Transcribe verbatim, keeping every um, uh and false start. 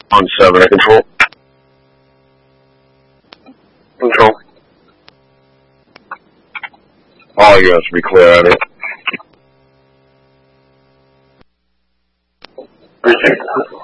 On seven, control. Control. All units be clear at it. Appreciate it.